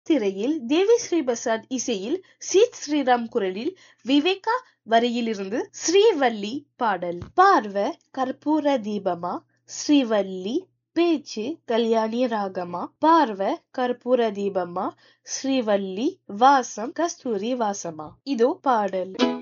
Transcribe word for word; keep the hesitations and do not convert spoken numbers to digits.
திரையில் தேவி ஸ்ரீ பிரசாத் இசையில் சீத் ஸ்ரீராம் குரலில் விவேகா வரியிலிருந்து ஸ்ரீவள்ளி பாடல். பார்வ கற்பூர தீபமா ஸ்ரீவள்ளி பேச்சு கல்யாணி ராகமா பார்வ கற்பூர தீபமா ஸ்ரீவள்ளி வாசம் கஸ்தூரி வாசமா. இதோ பாடல்.